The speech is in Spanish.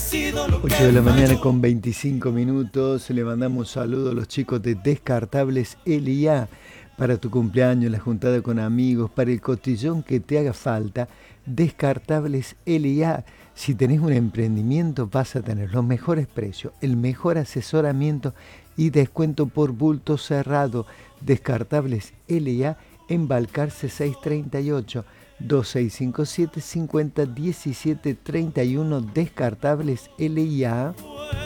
8 de la mañana con 25 minutos. Le mandamos saludos a los chicos de Descartables LIA para tu cumpleaños, la juntada con amigos, para el cotillón que te haga falta. Descartables LIA. Si tenés un emprendimiento vas a tener los mejores precios, el mejor asesoramiento y descuento por bulto cerrado. Descartables LIA en Balcarce 638. 2657 50 17 31. Descartables LIA.